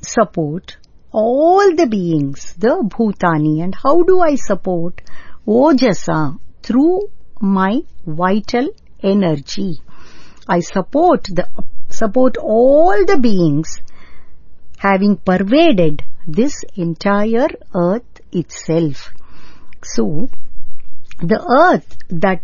support all the beings, the Bhutani. And how do I support? Ojasa, through my vital energy. I support all the beings having pervaded this entire earth itself. So, the earth that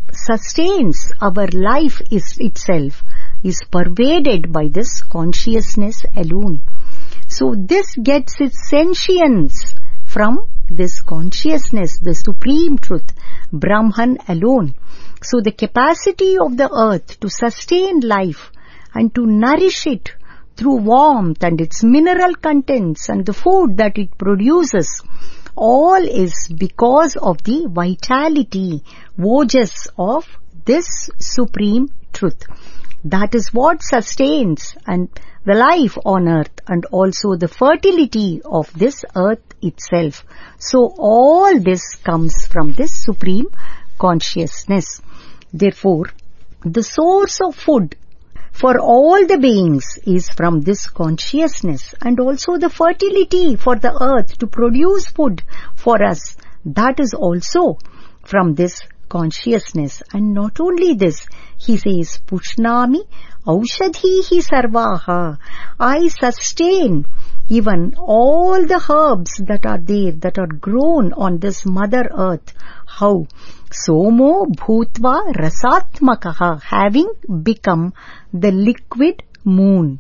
sustains our life itself is pervaded by this consciousness alone. So this gets its sentience from this consciousness, the supreme truth, Brahman alone. So the capacity of the earth to sustain life and to nourish it through warmth and its mineral contents and the food that it produces, all is because of the vitality, ojas of this supreme truth. That is what sustains and the life on earth and also the fertility of this earth itself. So all this comes from this supreme consciousness. Therefore, the source of food for all the beings is from this consciousness, and also the fertility for the earth to produce food for us, that is also from this consciousness. And not only this, he says, Pushnami aushadhihi sarvaha. I sustain even all the herbs that are there, that are grown on this mother earth. How? Somo bhutva rasatmakaha, having become the liquid moon.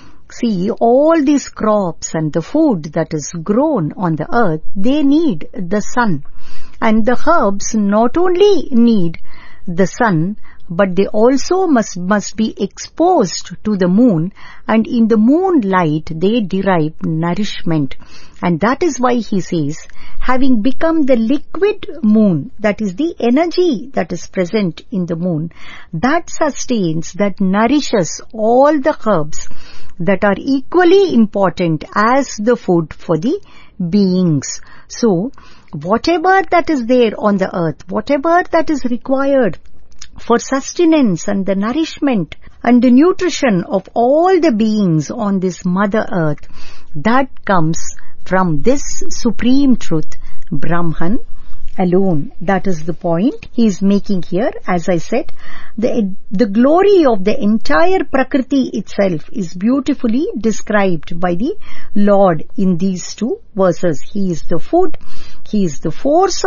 See, all these crops and the food that is grown on the earth, they need the sun. And the herbs not only need the sun, but they also must be exposed to the moon, and in the moonlight they derive nourishment. And that is why he says, having become the liquid moon, that is the energy that is present in the moon, that sustains, that nourishes all the herbs that are equally important as the food for the beings. So, whatever that is there on the earth, whatever that is required for sustenance and the nourishment and the nutrition of all the beings on this mother earth, that comes from this supreme truth, Brahman alone. That is the point he is making here. As I said, the glory of the entire Prakriti itself is beautifully described by the Lord in these two verses. He is the food, he is the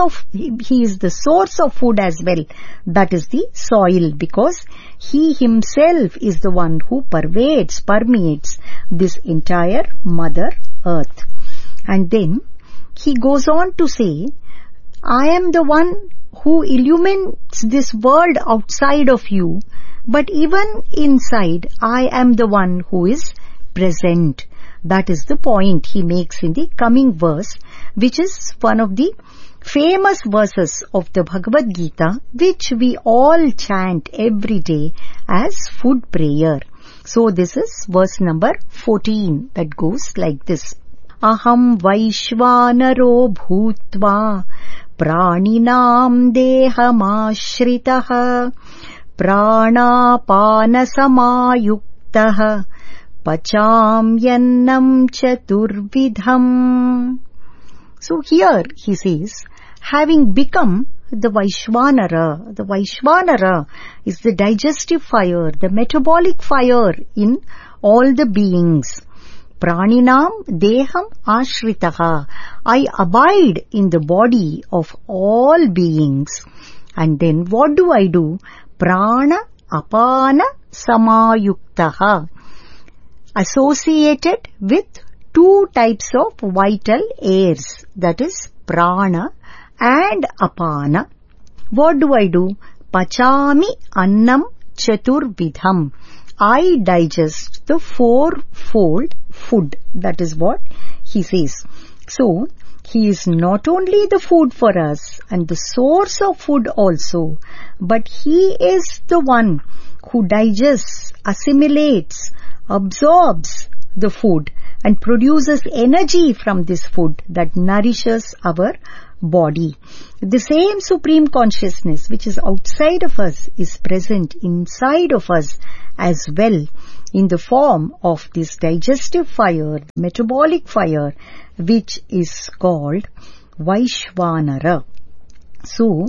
source of food as well. That is the soil, because he himself is the one who permeates this entire mother earth. And then he goes on to say, I am the one who illumines this world outside of you, but even inside, I am the one who is present. That is the point he makes in the coming verse, which is one of the famous verses of the Bhagavad Gita, which we all chant every day as food prayer. So this is verse number 14 that goes like this. Aham Vaishvanaro Bhutva Praninam Dehamashritah Pranapanasamaयुक्तः Pachamyannam Chaturvidham. So here he says, having become the Vaishvanara is the digestive fire, the metabolic fire in all the beings. Praninam deham ashritaha. I abide in the body of all beings. And then what do I do? Prana apana samayuktaha. Associated with two types of vital airs, that is prana and apana. What do I do? Pachami annam chaturvidham. I digest the fourfold food. That is what he says. So, he is not only the food for us and the source of food also, but he is the one who digests, assimilates, absorbs the food and produces energy from this food that nourishes our body. The same supreme consciousness which is outside of us is present inside of us as well, in the form of this digestive fire, metabolic fire, which is called Vaishvanara. So,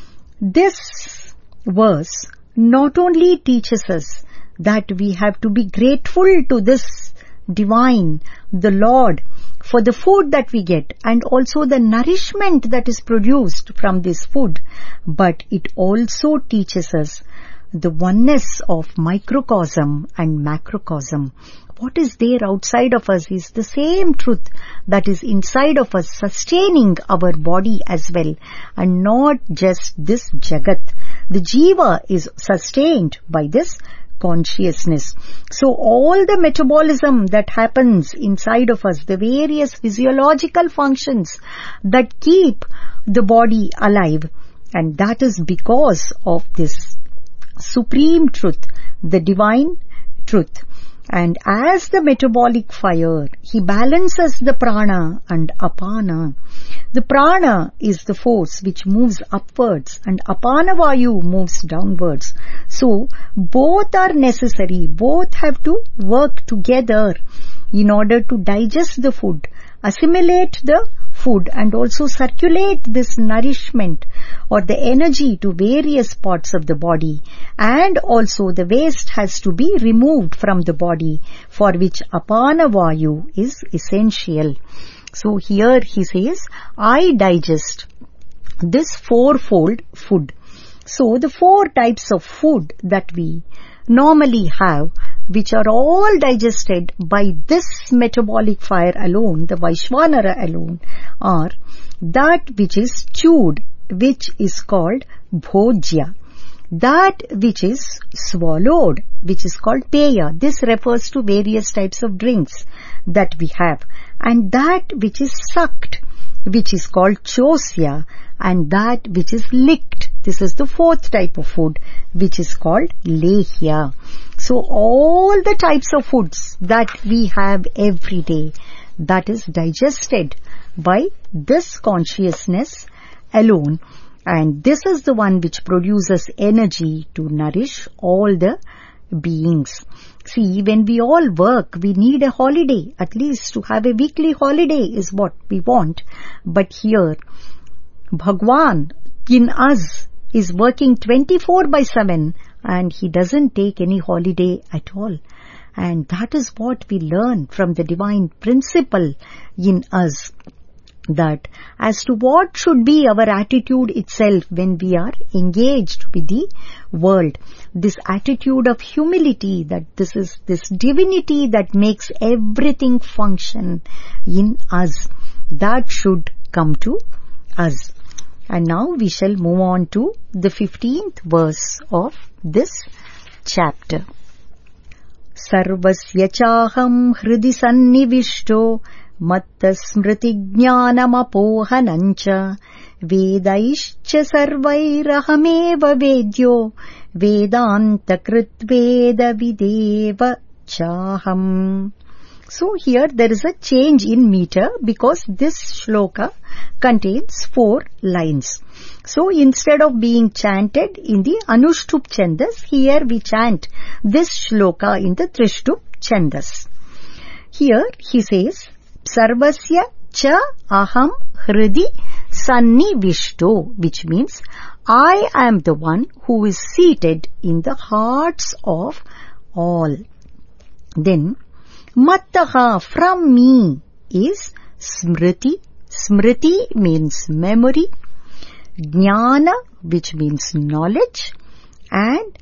this verse not only teaches us that we have to be grateful to this divine, the Lord, for the food that we get and also the nourishment that is produced from this food, but it also teaches us the oneness of microcosm and macrocosm. What is there outside of us is the same truth that is inside of us, sustaining our body as well, and not just this Jagat. The Jiva is sustained by this consciousness. So all the metabolism that happens inside of us, the various physiological functions that keep the body alive, and that is because of this supreme truth, the divine truth. And as the metabolic fire, he balances the prana and apana. The prana is the force which moves upwards and apana vayu moves downwards. So both are necessary, both have to work together in order to digest the food, assimilate the food, and also circulate this nourishment or the energy to various parts of the body. And also the waste has to be removed from the body, for which apana vayu is essential. So here he says, I digest this fourfold food. So the four types of food that we normally have, which are all digested by this metabolic fire alone, the Vaishvanara alone, are that which is chewed, which is called bhojya. That which is swallowed, which is called peya. This refers to various types of drinks that we have. And that which is sucked, which is called chosya. And that which is licked. This is the fourth type of food, which is called lehya. So all the types of foods that we have every day, that is digested by this consciousness alone. And this is the one which produces energy to nourish all the beings. See, when we all work, we need a holiday. At least to have a weekly holiday is what we want. But here, Bhagwan in us is working 24/7 and he doesn't take any holiday at all. And that is what we learn from the divine principle in us, that as to what should be our attitude itself when we are engaged with the world. This attitude of humility, that this is this divinity that makes everything function in us, that should come to us. And now we shall move on to the 15th verse of this chapter. Sarvasya chaham hridi sannivishto matta smriti jnanamapohanancha vedaishcha sarvairahameva vedyo vedanta kritveda videva chaham. So here there is a change in meter because this shloka contains 4 lines. So instead of being chanted in the Anushtup Chandas, here we chant this shloka in the Trishtup Chandas. Here he says, Sarvasya cha aham hridi sannivishto, which means I am the one who is seated in the hearts of all. Then Mattaha, from me, is smriti. Smriti means memory. Jnana, which means knowledge. And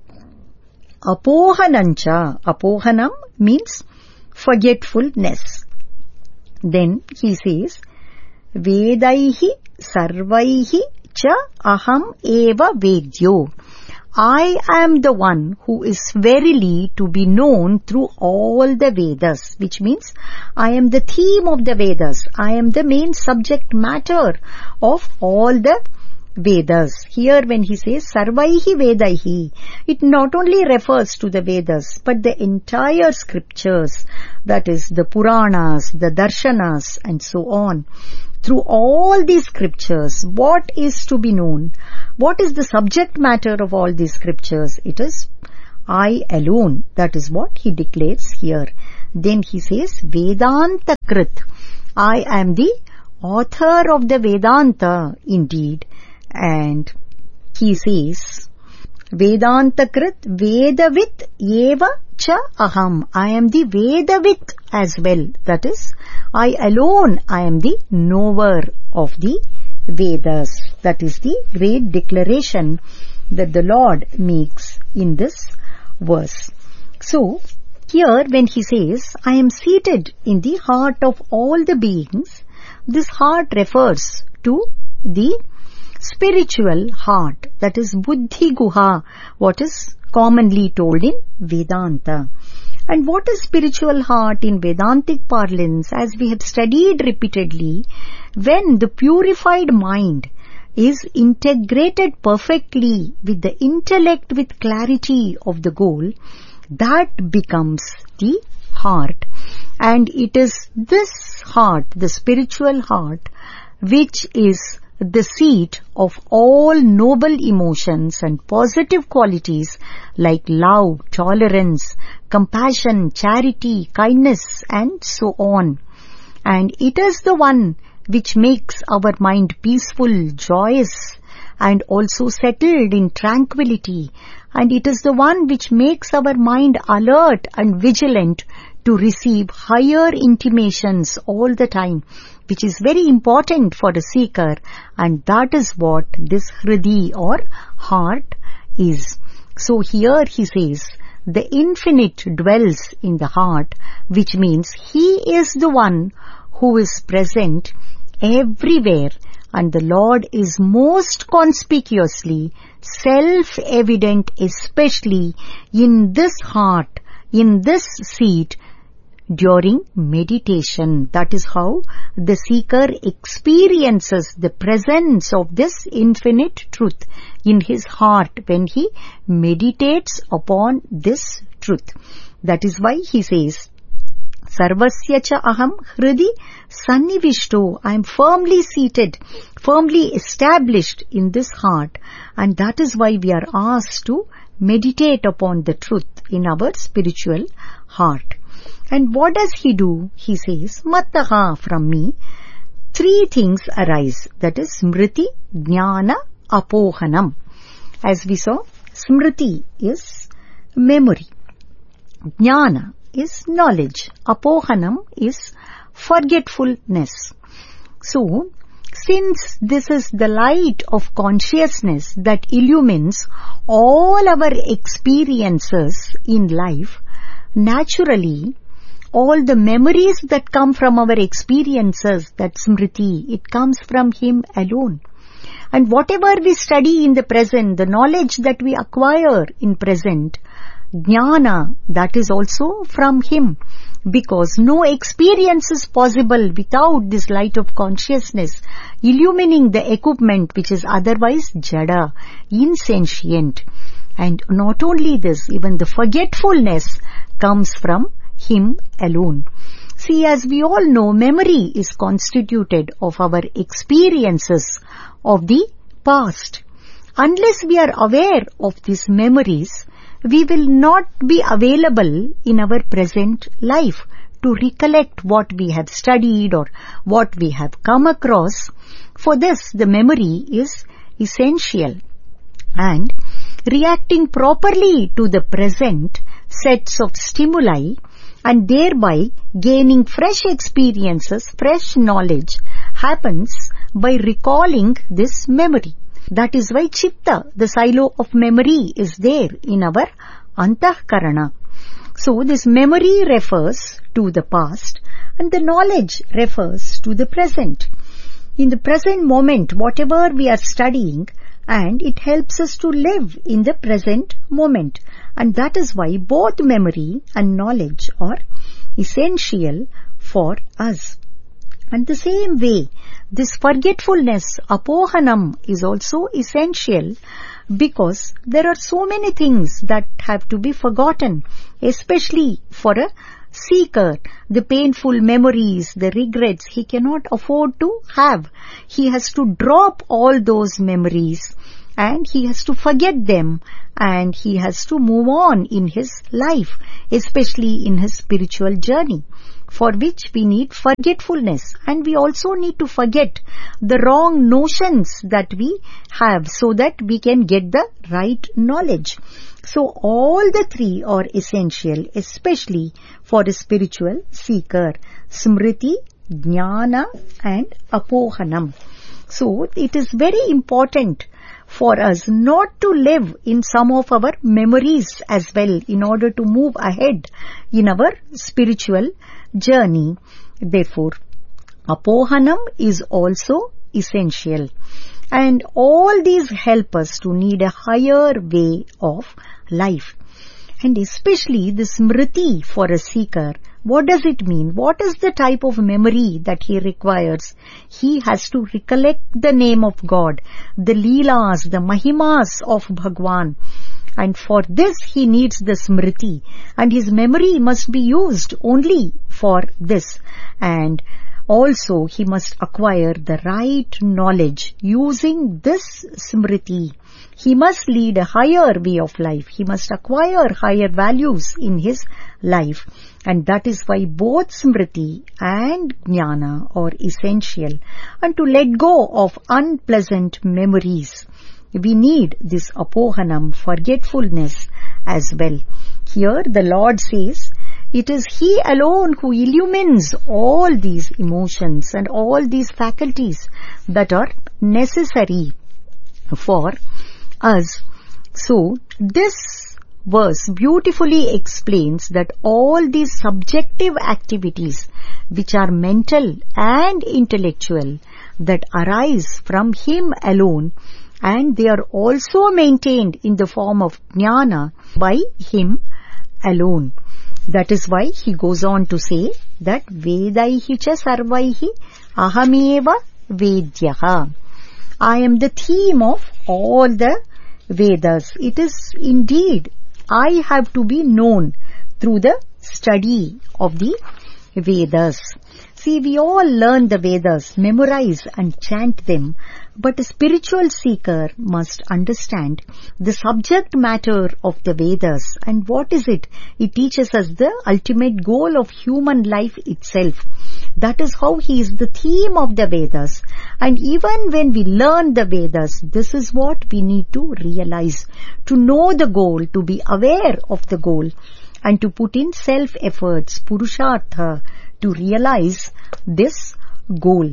apohanancha. Apohanam means forgetfulness. Then he says, Vedaihi sarvaihi cha aham eva vedyo. I am the one who is verily to be known through all the Vedas, which means I am the theme of the Vedas. I am the main subject matter of all the Vedas. Here when he says Sarvaihi Vedaihi, it not only refers to the Vedas, but the entire scriptures, that is the Puranas, the Darshanas and so on. through all these scriptures, what is to be known? What is the subject matter of all these scriptures? It is I alone. That is what he declares here. Then he says, Vedanta Krit. I am the author of the Vedanta indeed. And he says, Vedanta Krit Vedavit Eva Cha Aham. I am the Vedavit as well. That is, I alone, I am the knower of the Vedas. That is the great declaration that the Lord makes in this verse. So, here when he says, I am seated in the heart of all the beings, this heart refers to the spiritual heart, that is Buddhi Guha, what is commonly told in Vedanta. And what is spiritual heart in Vedantic parlance? As we have studied repeatedly, when the purified mind is integrated perfectly with the intellect with clarity of the goal, that becomes the heart. And it is this heart, the spiritual heart, which is the seat of all noble emotions and positive qualities like love, tolerance, compassion, charity, kindness, and so on. And it is the one which makes our mind peaceful, joyous, and also settled in tranquility. And it is the one which makes our mind alert and vigilant to receive higher intimations all the time, which is very important for the seeker. And that is what this Hridi or heart is. So here he says, the infinite dwells in the heart, which means he is the one who is present everywhere, and the Lord is most conspicuously self-evident, especially in this heart, in this seat, during meditation. That is how the seeker experiences the presence of this infinite truth in his heart when he meditates upon this truth. That is why he says, Sarvasya cha aham hridi sannivishto. I am firmly seated, firmly established in this heart. And that is why we are asked to meditate upon the truth in our spiritual heart. And what does he do? He says, Mattaha, from me, three things arise. That is Smriti, Jnana, Apohanam. As we saw, Smriti is memory. Jnana is knowledge. Apohanam is forgetfulness. So, since this is the light of consciousness that illumines all our experiences in life, naturally, all the memories that come from our experiences, that Smriti, it comes from him alone. And whatever we study in the present, the knowledge that we acquire in present, Jnana, that is also from him. Because no experience is possible without this light of consciousness illumining the equipment which is otherwise jada, insentient. And not only this, even the forgetfulness comes from him alone. See, as we all know, memory is constituted of our experiences of the past. Unless we are aware of these memories, we will not be available in our present life to recollect what we have studied or what we have come across. For this, the memory is essential. And reacting properly to the present sets of stimuli and thereby gaining fresh experiences, fresh knowledge happens by recalling this memory. That is why Chitta, the silo of memory, is there in our Antahkarana. So this memory refers to the past and the knowledge refers to the present. In the present moment, whatever we are studying, and it helps us to live in the present moment. And that is why both memory and knowledge are essential for us. And the same way, this forgetfulness, apohanam, is also essential because there are so many things that have to be forgotten, especially for a seeker, the painful memories, the regrets, he cannot afford to have. He has to drop all those memories and he has to forget them and he has to move on in his life, especially in his spiritual journey, for which we need forgetfulness, and we also need to forget the wrong notions that we have so that we can get the right knowledge. So all the three are essential, especially for a spiritual seeker: Smriti, Jnana and Apohanam. So it is very important for us not to live in some of our memories as well in order to move ahead in our spiritual journey. Therefore, Apohanam is also essential. And all these help us to need a higher way of life. And especially the Smriti for a seeker. What does it mean? What is the type of memory that he requires? He has to recollect the name of God, the Leelas, the Mahimas of Bhagwan. And for this he needs the Smriti. And his memory must be used only for this. And also he must acquire the right knowledge using this Smriti. He must lead a higher way of life. He must acquire higher values in his life. And that is why both Smriti and Jnana are essential. And to let go of unpleasant memories, we need this Apohanam, forgetfulness as well. Here the Lord says, it is He alone who illumines all these emotions and all these faculties that are necessary for us. So this verse beautifully explains that all these subjective activities which are mental and intellectual that arise from Him alone, and they are also maintained in the form of jnana by Him alone. That is why he goes on to say that Vedaihi cha sarvaihi ahameva vedyaha. I am the theme of all the Vedas. It is indeed, I have to be known through the study of the Vedas. See, we all learn the Vedas, memorize and chant them, but a spiritual seeker must understand the subject matter of the Vedas. And what is it? It teaches us the ultimate goal of human life itself. That is how he is the theme of the Vedas. And even when we learn the Vedas, this is what we need to realize. To know the goal, to be aware of the goal, and to put in self-efforts, purushartha, to realize this goal.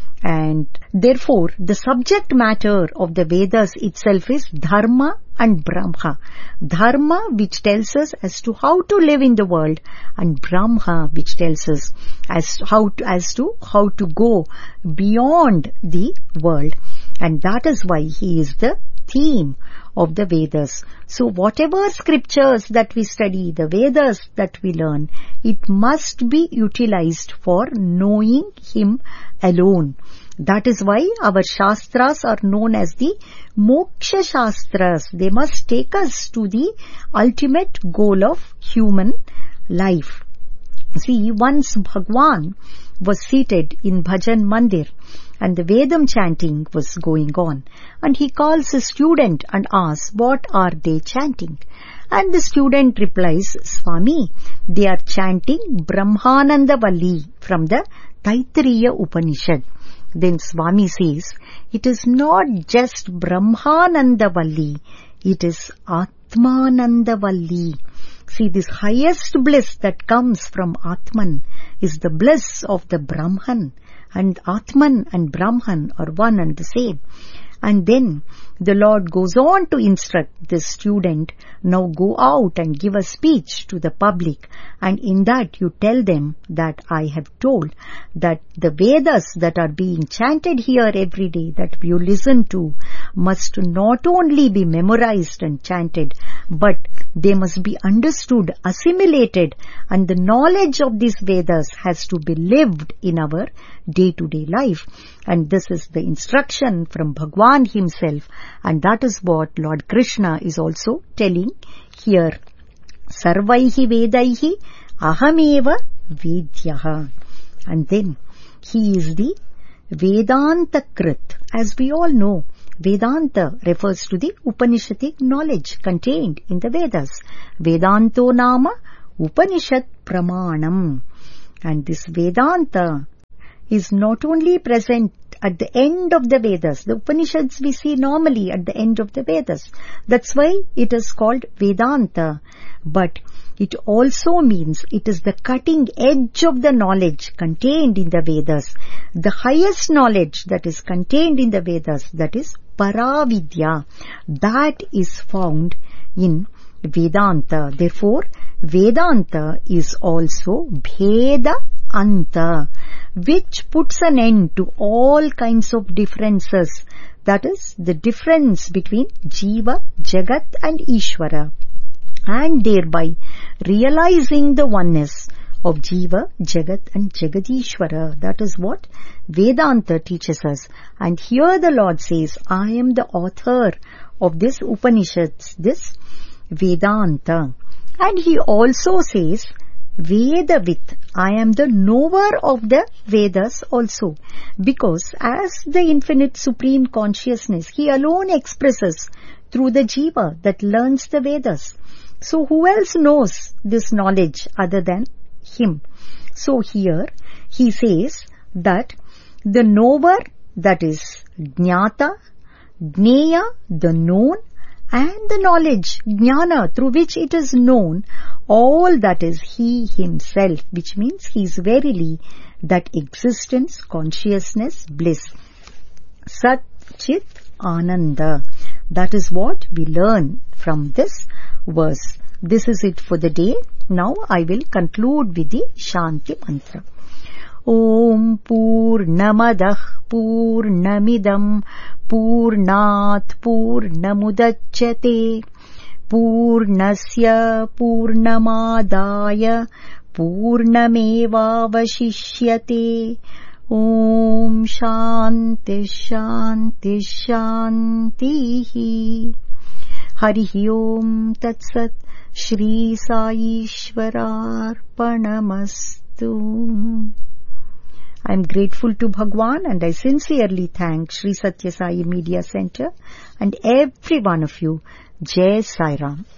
And therefore, the subject matter of the Vedas itself is Dharma and Brahma. Dharma, which tells us as to how to live in the world, and Brahma, which tells us as to how to go beyond the world. And that is why he is the theme of the Vedas. So whatever scriptures that we study, the Vedas that we learn, it must be utilized for knowing him alone. That is why our Shastras are known as the Moksha Shastras. They must take us to the ultimate goal of human life. See, once Bhagwan was seated in Bhajan Mandir and the Vedam chanting was going on, and he calls a student and asks, what are they chanting? And the student replies, Swami, they are chanting Brahmananda Valli from the Taittiriya Upanishad. Then Swami says, it is not just Brahmananda Valli, it is Atmananda Valli. See, this highest bliss that comes from Atman is the bliss of the Brahman. And Atman and Brahman are one and the same. And then the Lord goes on to instruct the student, now go out and give a speech to the public, and in that you tell them that I have told that the Vedas that are being chanted here every day that you listen to must not only be memorized and chanted, but they must be understood, assimilated, and the knowledge of these Vedas has to be lived in our day-to-day life. And this is the instruction from Bhagwan himself, and that is what Lord Krishna is also telling here. Sarvaihi Vedaihi Ahameva Vedyaha. And then he is the Vedanta Krit. As we all know, Vedanta refers to the Upanishadic knowledge contained in the Vedas. Vedanto Nama Upanishad Pramanam. And this Vedanta is not only present at the end of the Vedas. The Upanishads we see normally at the end of the Vedas. That's why it is called Vedanta. But it also means it is the cutting edge of the knowledge contained in the Vedas. The highest knowledge that is contained in the Vedas, that is Paravidya, that is found in Vedanta. Therefore, Vedanta is also Bheda Anta, which puts an end to all kinds of differences. That is the difference between Jiva, Jagat and Ishvara, and thereby realizing the oneness of Jiva, Jagat and Jagadishvara. That is what Vedanta teaches us. And here the Lord says, I am the author of this Upanishads, this Vedanta. And he also says, Vedavit, I am the knower of the Vedas also. Because as the infinite supreme consciousness, he alone expresses through the Jiva that learns the Vedas. So who else knows this knowledge other than him? So here he says that the knower, that is Jnata, Jneya, the known, and the knowledge, Jnana, through which it is known, all that is he himself, which means he is verily that existence, consciousness, bliss. Sat Chit Ananda. That is what we learn from this verse. This is it for the day. Now I will conclude with the Shanti Mantra. Om Purnamadah Purnamidam Purnat Purnamudachyate Purnasya Purnamadaya Purnamevavashishyate. Om Shanti Shanti Shanti. Harihi Om Tat Sat. Shri Sai Ishwararpanamastu. I am grateful to Bhagwan and I sincerely thank Shri Satya Sai Media Center and every one of you. Jai Sai Ram.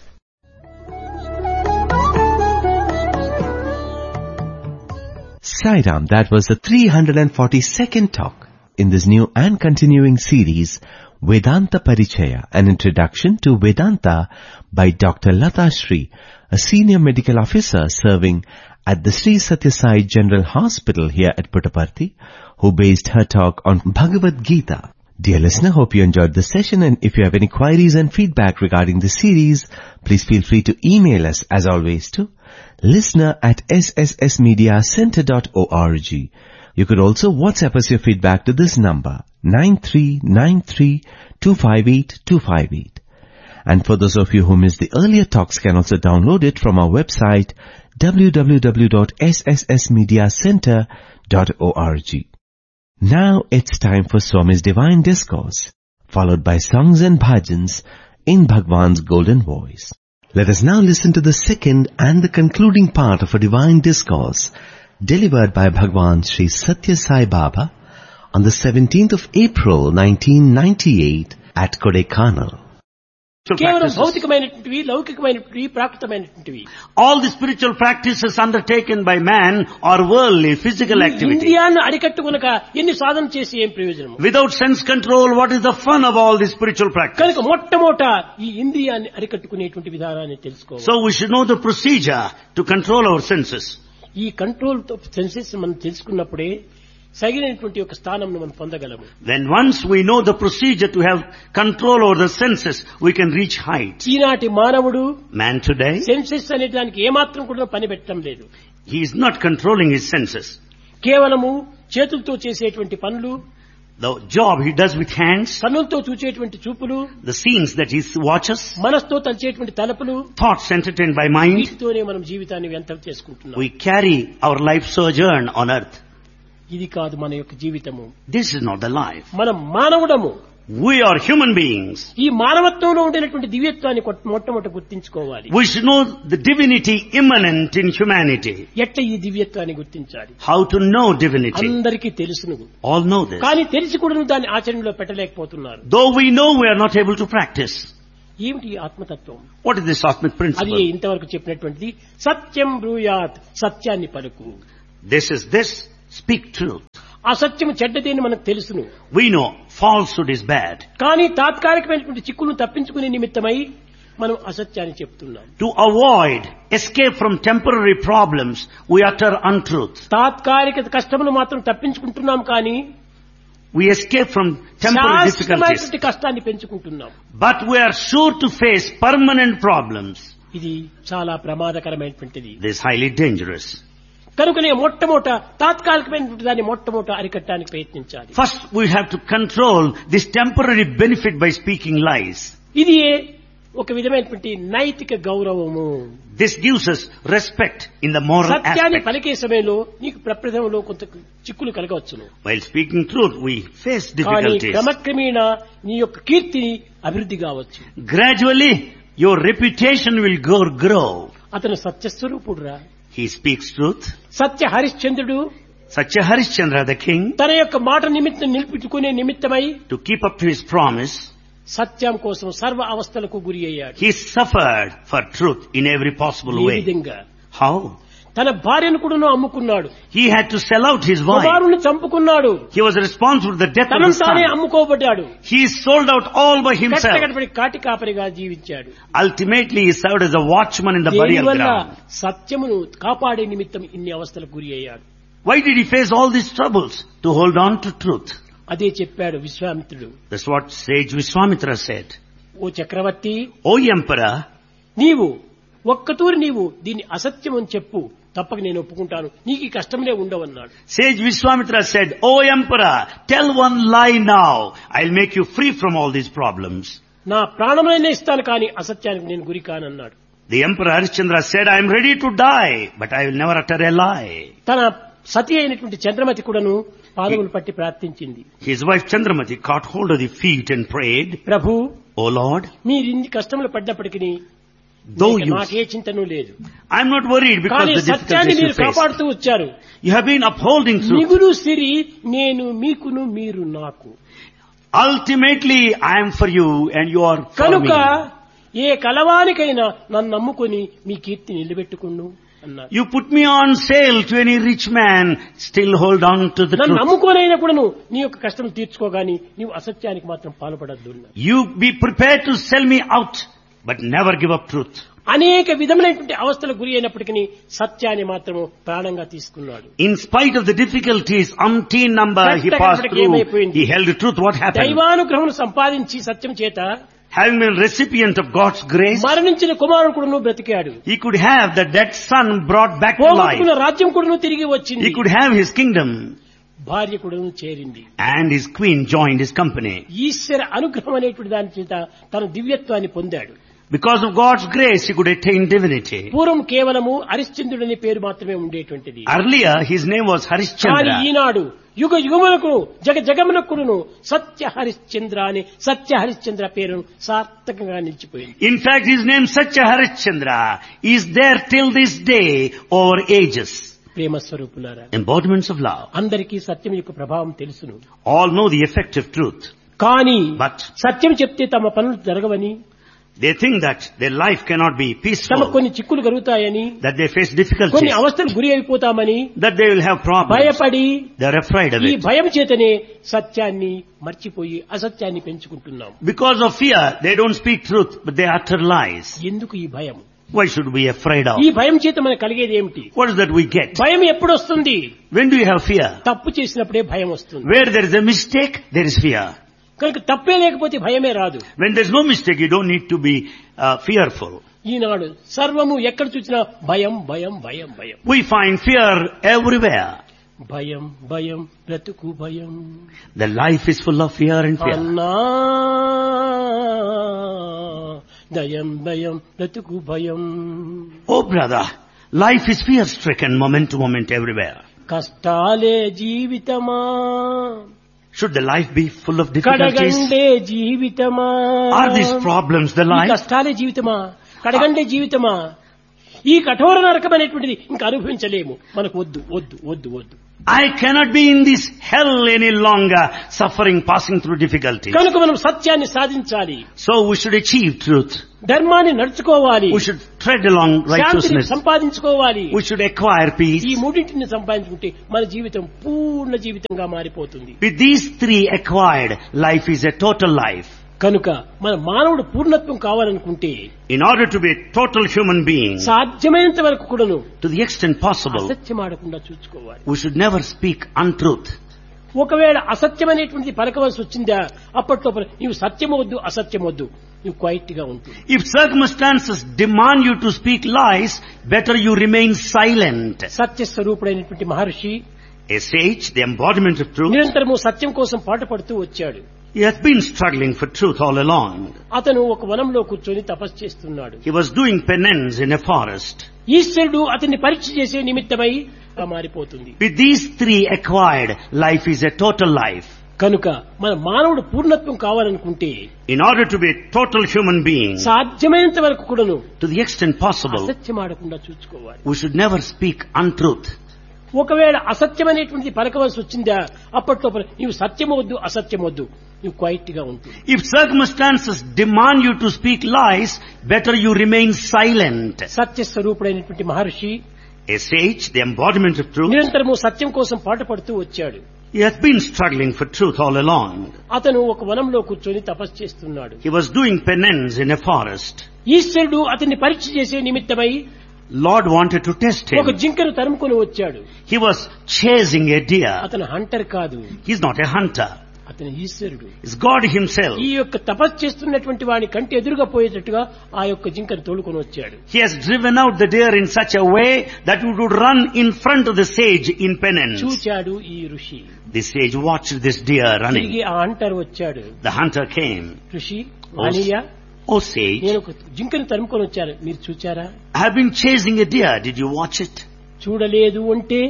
Sai Ram, that was the 342nd talk in this new and continuing series, Vedanta Parichaya, an introduction to Vedanta by Dr. Lata Shri, a senior medical officer serving at the Sri Satya Sai General Hospital here at Puttaparthi, who based her talk on Bhagavad Gita. Dear listener, hope you enjoyed this session, and if you have any queries and feedback regarding the series, please feel free to email us as always to listener@sssmediacenter.org. You could also WhatsApp us your feedback to this number, 9393258258. And for those of you who missed the earlier talks, can also download it from our website, www.sssmediacenter.org. Now it's time for Swami's Divine Discourse, followed by songs and bhajans in Bhagwan's golden voice. Let us now listen to the second and the concluding part of a Divine Discourse delivered by Bhagwan Sri Satya Sai Baba on the 17th of April 1998 at Kodaikanal. కేవలం భౌతికమైనటువంటివి, లౌకికమైనటువంటివి, ప్రాకృతమైనటువంటివి. All the spiritual practices undertaken by man are worldly, physical activity. ఇంద్రియాలను అరికట్టుకొనక ఎన్ని సాధన చేసి ఏం ప్రయోజనం? Without sense control, what is the fun of all the spiritual practice? కనుక మొట్టమొదట ఈ ఇంద్రియాన్ని అరికట్టుకునేటువంటి విధానాన్ని తెలుసుకోవాలి. So we should know the procedure to control our senses. ఈ కంట్రోల్ సెన్సెస్ మనం తెలుసుకున్నప్పుడే సరైనటువంటి ఒక స్థానం మనం పొందగలము. Then once we know the procedure to have control over the senses, we can reach heights. ఈనాటి మానవుడు Man today, సెన్సెస్ అనే దానికి ఏమాత్రం కూడా పని పెట్టడం లేదు. he is not controlling his senses. కేవలము చేతులతో చేసేటువంటి పనులు, The job he does with hands, కన్నులతో చూచేటువంటి చూపులు, the scenes that he watches, మనసుతో తలచేటువంటి తలపులు, thoughts entertained by mind, వీటితోనే మనం జీవితాన్ని వ్యర్థం చేసుకుంటున్నాం. we carry our life sojourn on earth. ఇది కాదు మన యొక్క జీవితము. This is not the life. మనం మానవుడము. We are human beings. ఈ మానవత్వంలో ఉండేటువంటి దివ్యత్వాన్ని మొట్టమొదట గుర్తించుకోవాలి. We should know the divinity immanent in humanity. ఎట్లా ఈ దివ్యత్వాన్ని గుర్తించాలి? How to know divinity? అందరికీ తెలుసును. All know this. కానీ తెలిసి కూడా దాన్ని ఆచరణలో పెట్టలేకపోతున్నారు. Though we know, we are not able to practice. ఏమిటి ఆత్మతత్వం? What is this Atmic అది principle? ఇంతవరకు చెప్పినటువంటిది సత్యం బ్రూయాత్, సత్యాన్ని పలుకు. This is this, speak truth. అసత్యం చెడ్డది అని మనకు తెలుసును. We know falsehood is bad. కానీ తాత్కాలికమైనటువంటి చిక్కులను తప్పించుకునే నిమిత్తమై మనం అసత్యాన్ని చెప్తున్నాం. To avoid escape from temporary problems, we utter untruth. తాత్కాలిక కష్టములు మాత్రం తప్పించుకుంటున్నాం, కానీ We escape from temporary difficulties. శాశ్వతమైనటువంటి కష్టాన్ని పెంచుకుంటున్నాం. But we are sure to face permanent problems. ఇది చాలా ప్రమాదకరమైనటువంటిది. This is highly dangerous. కనుకనే మొట్టమొదట తాత్కాలికమైనటువంటి దాన్ని మొట్టమొదట అరికట్టడానికి ప్రయత్నించాలి. First, we have to control this temporary benefit by speaking lies. ఇది ఒక విధమైనటువంటి నైతిక గౌరవము. This gives us respect in the moral సత్యాన్ని aspect. పలికే సమయంలో నీకు ప్రప్రథమంలో కొంత చిక్కులు కలగవచ్చును. While speaking truth, we face కానీ difficulties. క్రమక్రమేణా నీ యొక్క కీర్తిని అభివృద్ధి కావచ్చు. Gradually, your reputation will grow. అతను సత్యస్వరూపుడురా. He speaks truth. సత్య హరిశ్చంద్రుడు Satya Harishchandra, the king, తన యొక్క మాట నిమిత్తం నిలిపించుకునే నిమిత్తమై to keep up to his promise, సత్యం కోసం సర్వ అవస్థలకు గురి అయ్యాడు. he suffered for truth in every possible ఈ way. విధంగా How? తన భార్యను కూడా అమ్ముకున్నాడు. He had to sell out his wife. కుమారుని చంపుకున్నాడు. He was responsible for the death of తనను his తానే son. అమ్ముకోబడ్డాడు. He sold out all by himself. కట్టకడపడి కాటి కాపరిగా జీవించాడు. Ultimately, he served as a watchman in the burial దీనివల్ల ground. సత్యమును కాపాడే నిమిత్తం ఇన్ని అవస్థలకు గురి అయ్యాడు. Why did he face all these troubles? To hold on to truth. అదే చెప్పాడు విశ్వామిత్రుడు. That's what sage Vishwamitra said. Oh Chakravarthi, O emperor, నీవు ఒక్కతూరి నీవు దీన్ని అసత్యం అని చెప్పు, తప్పక నేను ఒప్పుకుంటాను, నీకు ఈ కష్టంలే ఉండవన్నాడు. sage Vishwamitra said, O emperor, tell one lie now. I'll make you free from all these problems. నా ప్రాణమైనా ఇస్తాను, కానీ అసత్యానికి నేను గురి కానన్నాడు. The emperor Harishchandra said, I am ready to die, but I will never utter a lie. తన సతి అయినటువంటి చంద్రమతి కూడాను పాదములు పట్టి ప్రార్థించింది. His wife Chandramati caught hold of the feet and prayed, Prabhu, O Lord, మీరు ఇన్ని కష్టములు పడ్డప్పటికీ though you, నాకే చింతను లేదు, I'm not worried because కానీ the సత్యాన్ని difficulties you మీరు face. కాపాడుతూ వచ్చారు. You have been upholding truth. మిగులు సిరి నేను మీకును మీరు నాకు. Ultimately, I am for you and you are for కనుక me. ఏ కలవానికైనా నన్ను నమ్ముకొని మీ కీర్తి నిలబెట్టుకును అన్నారు. You put me on sale to any rich man, still hold on to the నన్ను truth. నమ్ముకోనైనా కూడాను నీ యొక్క కష్టం తీర్చుకోగాని నీవు అసత్యానికి మాత్రం పాల్పడద్దు. You be prepared to sell me out, but never give up truth. అనేక విధములైనటువంటి అవస్థలకు గురి అయినప్పటికీ సత్యాన్ని మాత్రము ప్రాణంగా తీసుకున్నాడు. In spite of the difficulties, umpteen number he passed through, he held the truth. What happened? దైవానుగ్రహం సంపాదించి సత్యం చేత Having been recipient of God's grace, మరణించిన కుమారుడు కూడా బ్రతికాడు. he could have the dead son brought back to పోగొట్టుకున్న life. రాజ్యం కూడా తిరిగి వచ్చింది. He could have his kingdom, భార్య కూడా చేరింది. and his queen joined his company. ఈశ్వర అనుగ్రహం అనేటువంటి దాని చేత తన దివ్యత్వాన్ని పొందాడు. Because of God's grace, he could attain divinity. పూర్వం కేవలము హరిశ్చంద్రుడు అనే పేరు మాత్రమే ఉండేటువంటిది. Earlier, his name was కానీ Harishchandra. ఈనాడు యుగ యుగములకు జగమునకును సత్య హరిశ్చంద్ర అనే సత్య హరిశ్చంద్ర పేరు సార్థకంగా నిలిచిపోయింది. In fact, his name Satya Harishchandra is there till this day over ages. ప్రేమ స్వరూపులారా, Embodiments of love. అందరికీ సత్యం యొక్క ప్రభావం తెలుసును. All know the effect of truth. కానీ But సత్యం చెప్తే తమ పనులు జరగవని, they think that their life cannot be తమ peaceful, కొన్ని చిక్కులు కలుగుతాయని, that they face కొన్ని difficulties, అవస్థలు గురి అయిపోతామని that they will have problems. భయపడి They're afraid of ఈ it. భయం చేతనే సత్యాన్ని మర్చిపోయి అసత్యాన్ని పెంచుకుంటున్నాం. Because of fear, they don't speak truth, but they utter lies. ఎందుకు ఈ భయం? Why should we be afraid of? ఈ భయం చేత మనకు కలిగేది ఏమిటి? What is that we get? భయం ఎప్పుడు వస్తుంది? When do you have fear? తప్పు చేసినప్పుడే భయం వస్తుంది. Where there is a mistake, there is fear. కనుక తప్పే లేకపోతే భయమే రాదు. When there's no mistake, you don't need to be fearful. ఈనాడు సర్వము ఎక్కడ చూసినా భయం భయం భయం భయం. We find fear everywhere. భయం భయం బ్రతుకు భయం. The life is full of fear and fear. అన్నా దయం భయం బ్రతుకు భయం. Oh brother, life is fear-stricken moment to moment everywhere. కష్టాలే జీవితమా, Should the life be full of difficulties? కడగండే జీవితమా, Are these problems the ఈ life? కష్టాలే జీవితమా, కడగండే జీవితమా, ఈ కఠోర నరకమైనటువంటిది ఇంకా అనుభవించలేము, మనకు వద్దు వద్దు వద్దు వద్దు. I cannot be in this hell any longer, suffering, passing through difficulties. కనుక మనం సత్యాన్ని సాధించాలి, So we should achieve truth. ధర్మాన్ని నడుచుకోవాలి, We should tread along శాంతిని righteousness. సంపాదించుకోవాలి. We should acquire ఈ peace. మూడింటిని సంపాదించుకుంటే మన జీవితం పూర్ణ జీవితంగా మారిపోతుంది. With these three acquired, life is a total life. కనుక మన మానవుడు పూర్ణత్వం కావాలనుకుంటే In order to be a total human being, సాధ్యమైనంత వరకు కూడాను to the extent possible, అసత్యం ఆడకుండా చూసుకోవాలి. we should never speak untruth. ఒకవేళ అసత్యమనేటువంటిది పలకవలసి వచ్చిందా, అప్పట్లో నీవు సత్యం వద్దు అసత్యం వద్దు, నువ్వు క్వైట్ గా ఉంటుంది. If circumstances demand you to speak lies, better you remain silent. సత్యస్వరూపుడైనటువంటి Maharshi A sage, the embodiment of truth, నిరంతరము సత్యం కోసం పాటుపడుతూ వచ్చాడు. he has been struggling for truth all along. అతను ఒక వనంలో కూర్చొని తపస్సు చేస్తున్నాడు. He was doing penance in a forest. ఈశ్వరుడు అతన్ని పరీక్ష చేసే నిమిత్తమై మారిపోతుంది. With these three acquired, life is a total life. కనుక మన మానవుడు పూర్ణత్వం కావాలనుకుంటే In order to be a total human being, సాధ్యమైనంత వరకు కూడాను to the extent possible, అసత్యం ఆడకుండా చూసుకోవాలి. we should never speak untruth. ఒకవేళ అసత్యమనేటువంటిది పలకవలసి వచ్చిందా, అప్పట్లో నీవు సత్యం వద్దు అసత్యం వద్దు, నువ్వు క్వైట్ గా ఉంటుంది. If circumstances demand you to speak lies, better you remain silent. సత్యస్వరూపుడైనటువంటి Maharshi A sage, the embodiment of truth, నిరంతరము సత్యం కోసం పాటుపడుతూ వచ్చాడు. he has been struggling for truth all along. అతను ఒక వనంలో కూర్చొని తపస్సు చేస్తున్నాడు. He was doing penance in a forest. ఈశ్వరుడు అతన్ని పరీక్ష చేసే నిమిత్తమై Lord wanted to test ఒక him. జింకను తరుముకొని వచ్చాడు. He was chasing a deer. అతను హంటర్ కాదు, He's not a hunter. అతను ఈశ్వరుడు. It's God himself. ఈ యొక్క తపస్సు చేస్తున్నటువంటి వాని కంటి ఎదురుగా పోయేటట్టుగా ఆ యొక్క జింకను తోలుకొని వచ్చాడు. He has driven out the deer in such a way that it would run in front of the sage in penance. చూచాడు ఈ ఋషి. The sage watched this deer running. తిరిగి ఆ హంటర్ వచ్చాడు. The hunter came. ఋషి, Manaiah, Oh sage, నేను ఒక జింకను తరుముకొని వచ్చాను, మీరు చూచారా? I have been chasing a deer. Did you watch it? చూడలేదు అంటే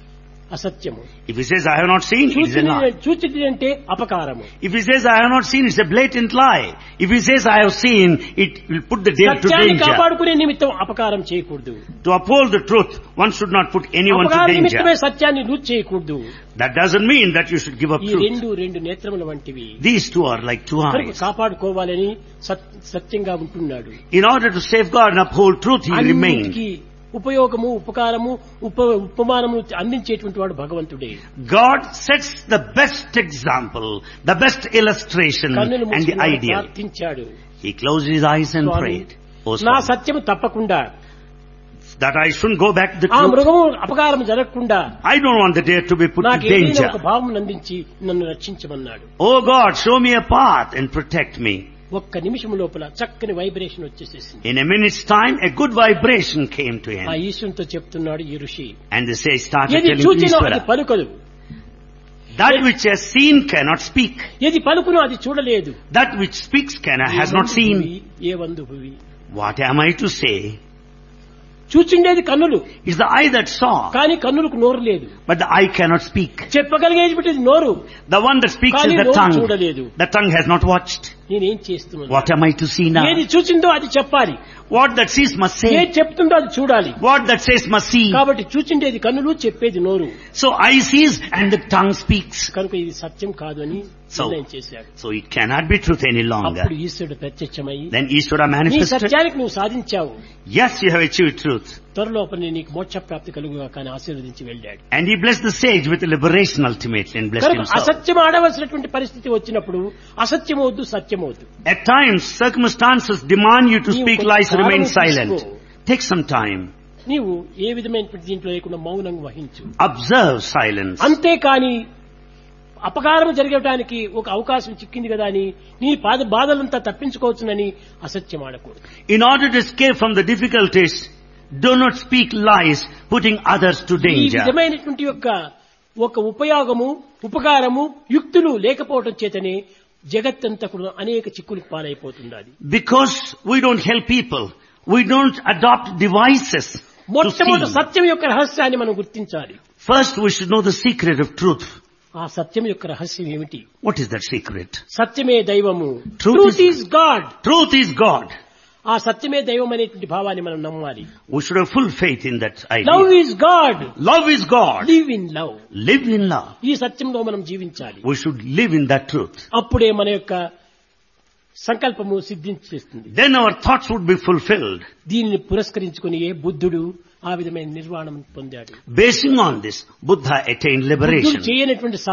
అసత్యము, If he says I have not seen, it is a lie. చూచింది అంటే అపకారము. If he says I have not seen, it's a blatant lie. If he says I have seen, it will put the deer to సత్యాన్ని danger. కాపాడుకునే నిమిత్తం అపకారం చేయకూడదు. To uphold the truth, one should not put anyone to అపకార నిమిత్తమే danger. సత్యాన్ని loose చేయకూడదు. That doesn't mean that you should give up ఈ truth. రెండు నేత్రముల వంటివి. These two are like two కనుక eyes. కాపాడుకోవాలని సత్యంగా ఉంటున్నాడు. In order to safeguard and uphold truth, he remained. అన్నిటికీ ఉపయోగము ఉపకారము ఉపమానము అందించేటువంటి వాడు భగవంతుడే. God sets the best example, the best illustration కన్నులు and the మూసుకుని ideal. ప్రార్థించాడు. He closed his eyes and Swamy, prayed. Oh, నా Swami, సత్యము తప్పకుండా, that I shouldn't go back to the ఆ truth. మృగము అపకారం జరగకుండా I don't want the deer to be put నాకు to ఏదైనా danger. ఒక భావం అందించి నన్ను రక్షించమన్నాడు. Oh God, show me a path and protect me. ఒక్క నిమిషం లోపల చక్కని vibration వచ్చేసేసింది. In a minute's time, a good vibration came to ఆ him. ఈశ్వరునితో చెప్తున్నాడు ఈ ఋషి, And the sage started ఏది telling to చూచినో అది Ishvara, పలుకదు, that which has seen cannot speak. ఏది పలుకునో అది చూడలేదు. That which speaks has not seen. A వందు Bhuvi. What am I to say? చూచిండేది కన్నులు, It's the eye that saw, కానీ కన్నులకు నోరు లేదు. but the eye cannot speak. చెప్పగలిగేది నోరు, The one that speaks is కానీ the నోరు tongue. చూడలేదు. The tongue has not watched. నేనేం చేస్తున్నాను? What am I to see now? ఏది చూచిందో అది చెప్పాలి, What that sees must say. ఏది చెప్తుందో అది చూడాలి. What that says must see. కాబట్టి చూచిండేది కన్నులు, చెప్పేది నోరు. So eye sees and the tongue speaks. కనుక ఇది సత్యం కాదు అని నిర్ణయం చేశాడు. So it cannot be truth any longer. అప్పుడు ఈశ్వరుడు ప్రత్యక్షమై, Then Ishvara నీ manifested. సత్యానికి నువ్వు సాధించావు, Yes, you have achieved truth. త్వరలోపల నీకు మోక్ష ప్రాప్తి కలుగుగా కానీ ఆశీర్వదించి వెళ్ళాడు. And he blessed the sage with liberation ultimately and blessed కనుక himself. అసత్యం ఆడవలసినటువంటి పరిస్థితి వచ్చినప్పుడు అసత్యం వద్దు, సత్యం వద్దు. At times, circumstances demand you to speak lies, remain silent. Take some time. నీవు ఏ విధమైనటువంటి దీంట్లో లేకుండా మౌనంగా వహించు. Observe silence. అంతేకాని అపకారం జరగటానికి ఒక అవకాశం చిక్కింది కదా అని నీ బాధలంతా తప్పించుకోవచ్చునని అసత్యం ఆడకూడదు. In order to escape from the difficulties, do not speak lies, putting others to ఈ danger. విధమైనటువంటి యొక్క ఒక ఉపయోగము ఉపకారము యుక్తులు లేకపోవడం చేతనే జగత్తంతా కూడా అనేక చిక్కులకు పాలైపోతున్నది. Because we don't help people, we don't adopt devices to మొట్టమొదటి see. సత్యం యొక్క రహస్యాన్ని మనం గుర్తించాలి. First, we should know the secret of truth. ఆ సత్యం యొక్క రహస్యం ఏమిటి? What is that secret? సత్యమే దైవము. Truth truth is God. Truth is God. ఆ సత్యమే దైవం అనేటువంటి భావాన్ని మనం నమ్మాలి. We should have full faith in that love idea. Is God. Love is God. Live in love. Live in love. ఈ సత్యంలో మనం జీవించాలి. We should live in that truth. అప్పుడే మన యొక్క సంకల్పము సిద్ధించేస్తుంది. Then our thoughts would be fulfilled. దీనిని పురస్కరించుకుని బుద్ధుడు ఆ విధమైన నిర్వాణం పొందాడు. Basing on this, Buddha attained బుద్ధుడు liberation. చేయనటువంటి